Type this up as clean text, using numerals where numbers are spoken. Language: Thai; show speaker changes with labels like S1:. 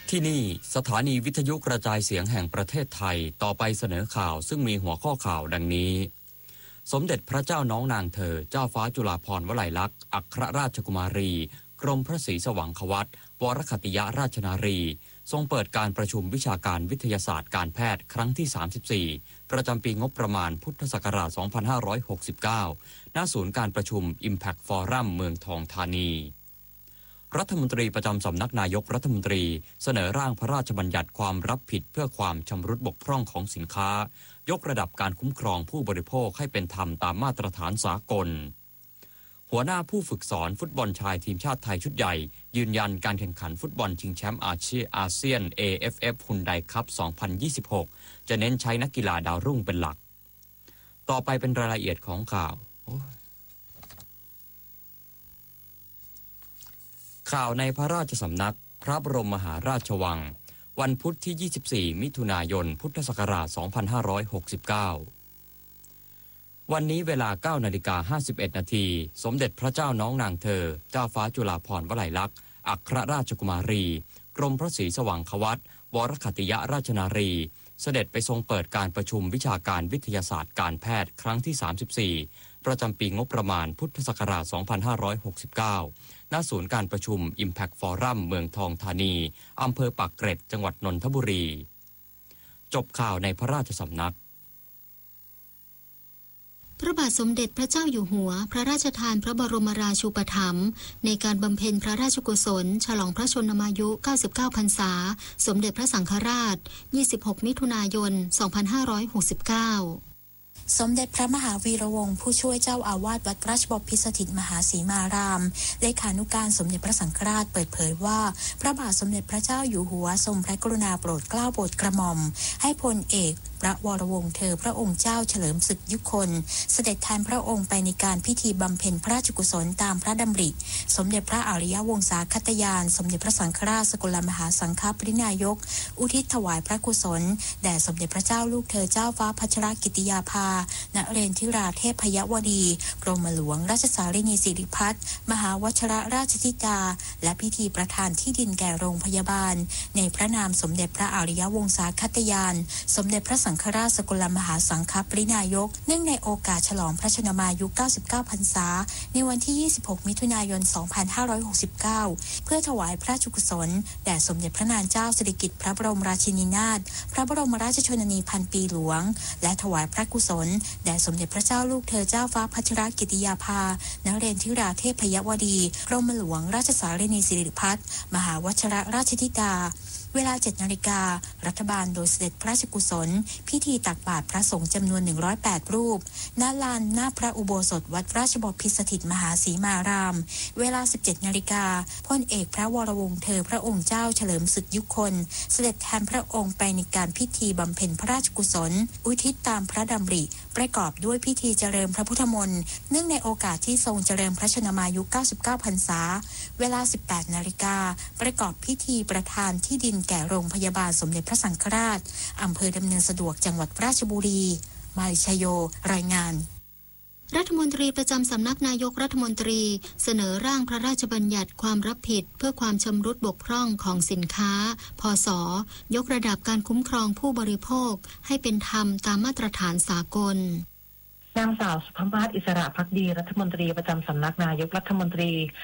S1: ที่นี่สถานีวิทยุกระจายเสียงแห่งประเทศไทยต่อไปเสนอข่าวซึ่งมีหัวข้อข่าวดังนี้สมเด็จพระเจ้าน้องนางเธอเจ้าฟ้าจุฬาภรณ์วลัยลักษณ์อัครราชกุมารีกรมพระศรีสว่างควัตรวรคติยราชนารีทรงเปิดการประชุมวิชาการวิทยาศาสตร์การแพทย์ครั้งที่34ประจำปีงบประมาณพุทธศักราช2569ณศูนย์การประชุม Impact Forum เมืองทองธานีรัฐมนตรีประจำสำนักนายกรัฐมนตรีเสนอร่างพระราชบัญญัติความรับผิดเพื่อความชำรุดบกพร่องของสินค้ายกระดับการคุ้มครองผู้บริโภคให้เป็นธรรมตามมาตรฐานสากลหัวหน้าผู้ฝึกสอนฟุตบอลชายทีมชาติไทยชุดใหญ่ยืนยันการแข่งขันฟุตบอลชิงแชมป์อาเซียน AFF ฮุนไดคัพ 2026 จะเน้นใช้นักกีฬาดาวรุ่งเป็นหลักต่อไปเป็นรายละเอียดของข่าวข่าวในพระราชสำนักพระบรมมหาราชวังวันพุธที่ 24 มิถุนายน พุทธศักราช 2569 วันนี้เวลา 9:51 นาทีสมเด็จพระเจ้าน้องนางเธอเจ้าฟ้าจุฬาภรณ์วลัยลักษณ์อัครราชกุมารีกรมพระศรีสว่างควัตรวรคติยราชนารีเสด็จไปทรงเปิดการประชุมวิชาการวิทยาศาสตร์การแพทย์ครั้งที่ 34ประจำปีงบประมาณพุทธศักราช 2569 ณ ศูนย์การประชุม Impact Forum เมืองทองธานีอำเภอปากเกร็ดจังหวัดนนทบุรีจบข่าวในพระราชสำนัก
S2: พระบาทสมเด็จพระเจ้าอยู่หัวพระราชทานพระบรมราชูปถัมภ์ในการบำเพ็ญพระราชกุศลฉลองพระชนมายุ 99 พรรษาสมเด็จพระสังฆราช 26 มิถุนายน 2569
S3: สมเด็จพระมหาวีระวงศ์ผู้ช่วยเจ้าอาวาสวัดราชบพิตรสถิตมหาสีมารามเลขานุการสมเด็จพระสังฆราชเปิดเผยว่าพระบาทสมเด็จพระเจ้าอยู่หัวทรงพระกรุณาโปรดเกล้าโปรดกระหม่อมให้พลเอกพระวรวงศ์เธอพระองค์เจ้าเฉลิมศึกยุคนเสด็จแทนพระองค์ไปในการพิธีบำเพ็ญพระราชกุศลตามพระดำริสมเด็จพระอริยวงศาคตยานสมเด็จพระสังฆราชสกลมหาสังฆปรินายกอุทิศถวายพระกุศลแด่สมเด็จพระเจ้าลูกเธอเจ้าฟ้าพัชรกิติยาภานเรนทิราเทพยวดีกรมหลวงราชสารินีสิริพัฒน์มหาวชิรราชธิดาและพิธีประทานที่ดินแก่โรงพยาบาลในพระนามสมเด็จพระอริยวงศาคตยานสมเด็จพระสังฆราชสกลมหาสังฆปรินายกเนื่องในโอกาสฉลองพระชนมายุ 99 พรรษาในวันที่ 26 มิถุนายน 2569 เพื่อถวายพระราชกุศลแด่สมเด็จพระนางเจ้าสิริกิติ์พระบรมราชินีนาถพระบรมราชชนนีพันปีหลวงและถวายพระกุศลแด่สมเด็จพระเจ้าลูกเธอเจ้าฟ้าพัชรกิติยาภานเรนทิราเทพยวดีกรมหลวงราชสารินีสิริพัฒน์มหาวชิรราชธิดาเวลา 7 นาฬิการัฐบาลโดยเสด็จพระราชกุศลพิธีตักบาตรพระสงฆ์จำนวน108รูปณลานหน้าพระอุโบสถวัดราชบพิตรสถิตมหาสีมารามเวลา 17 นาฬิกาพลเอกพระวรวงศ์เธอพระองค์เจ้าเฉลิมศึกยุคนเสด็จแทนพระองค์ไปในการพิธีบำเพ็ญพระราชกุศลอุทิศตามพระดำริประกอบด้วยพิธีเจริญพระพุทธมนต์เนื่องในโอกาสที่ทรงเจริญพระชนมายุ 99 พรรษาเวลา 18 นาฬิกาประกอบพิธีประทานที่ดินแก่โรงพยาบาลสมเด็จพระสังฆราชอำเภอดำเนินสะดวกจังหวัดราชบุรีมาริชโยรายงาน
S2: รัฐมนตรีประจำสำนักนายกรัฐมนตรีเสนอร่างพระราชบัญญัติความรับผิดเพื่อความชำรุดบกพร่องของสินค้าพศยกระดับการคุ้มครองผู้บริโภคให้เป็นธรรมตามมาตรฐานสากล
S4: นางสาวสุภมาศอิสระภักดีรัฐมนตรีประจำสำนักนายกรัฐมนตรี